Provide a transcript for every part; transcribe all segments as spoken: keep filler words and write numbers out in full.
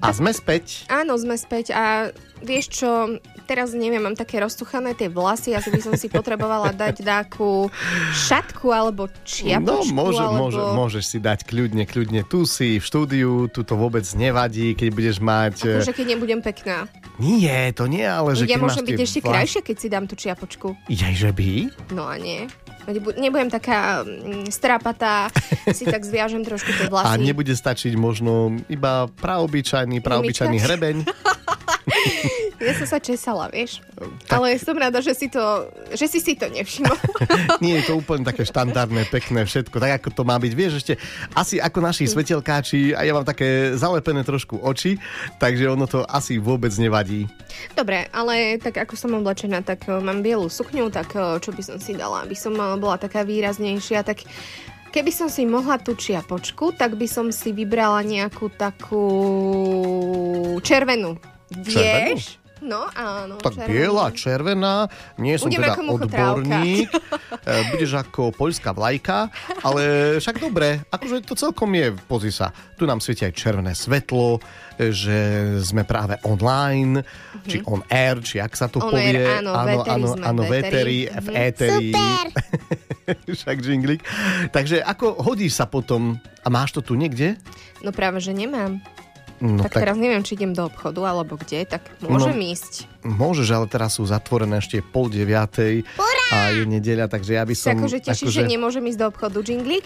A sme späť. Áno, sme späť a vieš čo, teraz neviem, mám také roztuchané tie vlasy, asi by som si potrebovala dať takú šatku alebo čiapočku. No, môže, alebo... môže, môžeš si dať kľudne, kľudne. Tu si v štúdiu, tu to vôbec nevadí, keď budeš mať... Akože keď nebudem pekná. Nie, to nie, ale že ja keď môžem máš byť tie ešte vlas... krajšia, keď si dám tú čiapočku. Jajže by? No a nie. Nebudem taká mm, strápatá, si tak zviažem trošku tie vlasy. A nebude stačiť možno iba praobyčajný, praobyčajný hrebeň? Ja som sa česala, vieš. Tak... Ale som rada, že si to, že si si to nevšimol. Nie je to úplne také štandardné, pekné všetko, tak ako to má byť. Vieš, ešte asi ako naši svetelkáči, a ja mám také zalepené trošku oči, takže ono to asi vôbec nevadí. Dobre, ale tak ako som oblečená, tak mám bielu sukňu, tak čo by som si dala, aby som bola taká výraznejšia, tak keby som si mohla tú čiapočku, tak by som si vybrala nejakú takú červenú. Vieš? No, áno. Tak červená. biela, červená, nie som Budem teda odborník, budeš ako poľská vlajka, ale však dobre, akože to celkom je, pozri sa, tu nám svieti aj červené svetlo, že sme práve online, mm-hmm. či on air, či ak sa to on povie. Air, áno, áno, véteri áno, sme, áno, véteri, mm-hmm. v éteri. Super! Však džinglik. Takže ako hodíš sa potom, a máš to tu niekde? No práve, že nemám. No, tak, tak teraz neviem, či idem do obchodu, alebo kde, tak môžem no, ísť. Môžeš, ale teraz sú zatvorené ešte pol deviatej a je nedeľa, takže ja by som... Sa akože tešíš, akože... že nemôžem ísť do obchodu, džinglik?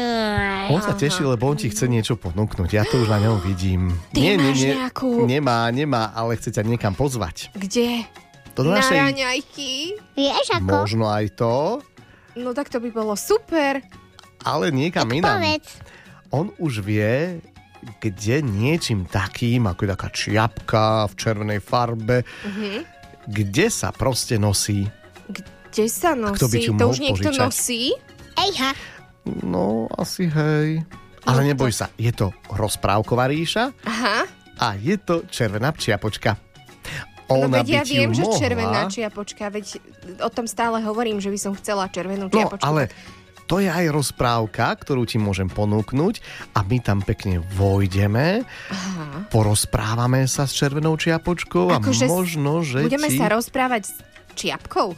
On sa teší, lebo on ti chce niečo ponúknuť. Ja to už na ňom vidím. Ty nie, máš nie, nie, nejakú... Nemá, nemá, ale chce ťa niekam pozvať. Kde? To Na našej... raňajky? Vieš ako? Možno aj to, No tak to by bolo super. ale niekam Tak inám. povedz. On už vie, kde niečím takým, ako je taká čiapka v červenej farbe, Mhm. kde sa proste nosí. Kde sa nosí? kto by ti To mohol už niekto požičať? nosí? Ejha. No, asi hej. Ale No neboj to- sa, je to rozprávková ríša Aha. a je to červená čiapočka. No Ona veď ja by ti viem, ju že mohla... červená čiapočka, veď o tom stále hovorím, že by som chcela červenú No, čiapočku. ale to je aj rozprávka, ktorú ti môžem ponúknuť a my tam pekne vojdeme, Aha. porozprávame sa s červenou čiapočkou a Akože s- možno, že Budeme ti... sa rozprávať s čiapkou?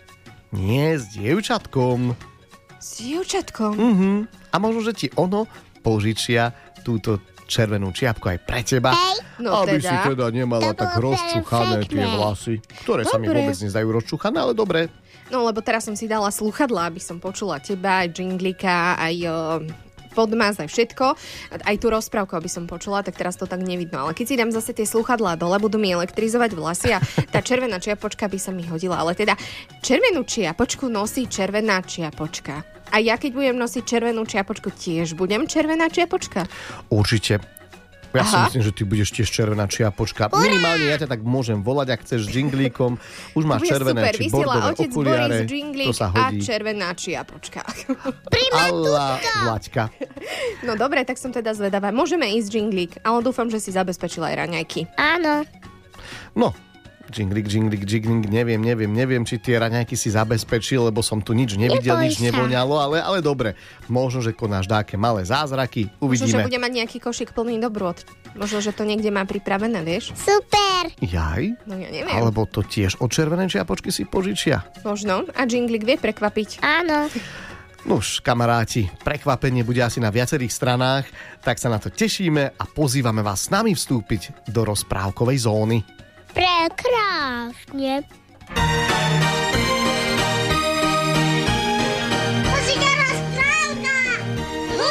Nie, s dievčatkom. S dievčatkom? Mhm. A možno, že ti ono požičia túto červenú čiapku aj pre teba. Hej. No aby teda. si teda nemala To tak bolo rozčuchané tie perfektné. vlasy, ktoré sa mi Dobre. vôbec nezdajú rozčuchané, ale dobre. No lebo teraz som si dala slúchadlá, aby som počula teba, aj džinglika, aj o, podmaz, aj všetko. Aj tú rozprávku, aby som počula, tak teraz to tak nevidno. Ale keď si dám zase tie slúchadlá dole, budú mi elektrizovať vlasy a tá červená čiapočka by sa mi hodila. Ale teda červenú čiapočku nosí červená čiapočka. A ja keď budem nosiť červenú čiapočku, tiež budem červená čiapočka? Určite. Ja si Aha. myslím, že ty budeš tiež červená čiapočka. Minimálne ja ťa tak môžem volať, ak chceš s džinglíkom. Už máš Bude červené super, či vysiela bordové otec okuliare. Boris, To džinglík sa a hodí. červená čiapočka. Alla Vlaďka. No dobre, tak som teda zvedavá. Môžeme ísť džinglík, ale dúfam, že si zabezpečila aj raňajky. Áno. No, džinglik, džinglik, džinglik, neviem, neviem, neviem, či tie raňajky si zabezpečil, lebo som tu nič nevidel, Neboj nič sa. nevoňalo, ale, ale dobre. Možno, že konáš dáke malé zázraky, Možno, že uvidíme. bude mať nejaký košík plný dobrôt. Možno, že to niekde má pripravené, vieš? Super. Jaj? No ja neviem. Alebo to tiež od červenej čiapočky si požičia. Možno. A džinglik vie prekvapiť. Áno. Nuž, kamaráti, prekvapenie bude asi na viacerých stranách, tak sa na to tešíme a pozývame vás s nami vstúpiť do rozprávkovej zóny. Prekrásne.